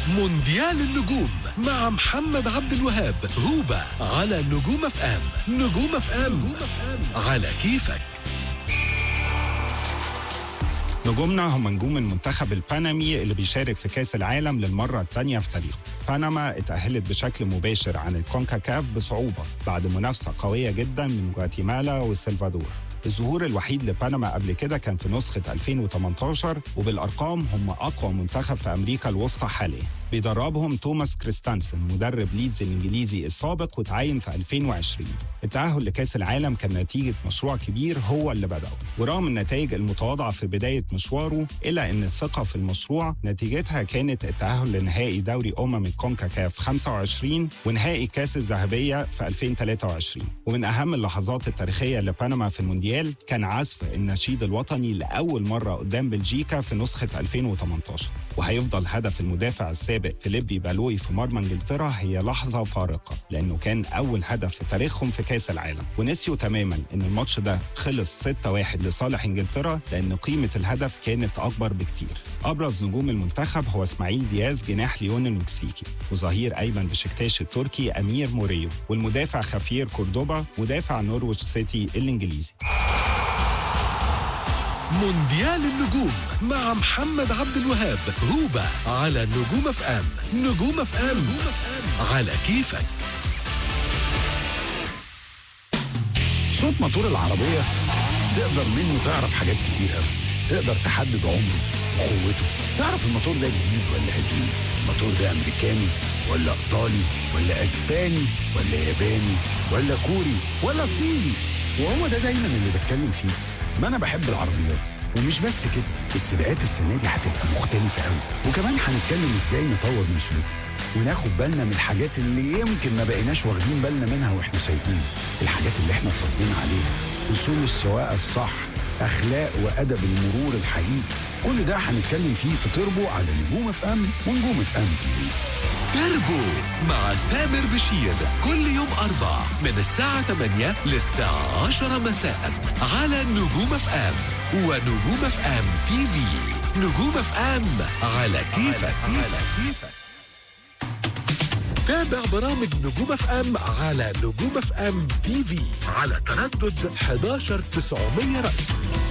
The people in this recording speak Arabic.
مونديال النجوم مع محمد عبد الوهاب هوبا على نجوم اف ام. نجوم اف ام على كيفك. نجومنا هم نجوم المنتخب البانامي اللي بيشارك في كأس العالم للمرة الثانية في تاريخه. بنما اتأهلت بشكل مباشر عن الكونكاكاف بصعوبة بعد منافسة قوية جدا من غواتيمالا والسلفادور. الظهور الوحيد لبنما قبل كده كان في نسخة 2018، وبالأرقام هم أقوى منتخب في أمريكا الوسطى حاليا. بيدربهم توماس كريستانسن مدرب ليدز الإنجليزي السابق وتعين في 2020. التأهل لكأس العالم كان نتيجة مشروع كبير هو اللي بدأه، ورغم النتائج المتواضعة في بداية مشواره إلا أن الثقة في المشروع نتيجتها كانت التأهل لنهائي دوري الكونكاكاف 25 ونهائي كأس الذهبية في 2023. ومن أهم اللحظات التاريخية لبنما في المونديال كان عزف النشيد الوطني لأول مرة قدام بلجيكا في نسخة 2018. وهيفضل هدف المدافع السابق فيليبي بالوي في مرمى انجلترا هي لحظة فارقة، لأنه كان أول هدف في تاريخهم في كأس العالم. ونسيوا تماما أن الماتش ده خلص 6-1 لصالح انجلترا لأن قيمة الهدف كانت أكبر بكتير. أبرز نجوم المنتخب هو اسماعيل دياز جناح ليون المكسيكي، وظهير أيمن بشكتاش التركي أمير موريو، والمدافع خافير كوردوبا مدافع نورويتش سيتي الإنجليزي. مونديال النجوم مع محمد عبد الوهاب هوبا على نجوم اف ام. نجوم اف ام على كيفك. صوت موتور العربية تقدر منه تعرف حاجات كتير قوي. تقدر تحدد عمره وقوته، تعرف الموتور ده جديد ولا قديم، الموتور ده أمريكاني ولا إيطالي ولا أسباني ولا ياباني ولا كوري ولا صيني. وهو ده دايما اللي بتكلم فيه. ما أنا بحب العربيات. ومش بس كده، السباقات السنة دي هتبقى مختلفة قوي. وكمان هنتكلم ازاي نطور من سلوكنا وناخد بالنا من الحاجات اللي يمكن ما بقيناش واخدين بالنا منها واحنا سايقين. الحاجات اللي احنا اتربينا عليها، اصول السواقة الصح، اخلاق وادب المرور الحقيقي. كل ده هنتكلم فيه في تربو على نجوم اف ام ونجوم اف ام تي في. تربو مع تامر بشير كل يوم أربع من الساعة 8 للساعة 10 مساء على نجوم اف ام ونجوم اف ام تي في. نجوم اف ام على كيفك. تابع برامج نجوم اف ام على نجوم اف ام تي في على تردد 11900 رأس.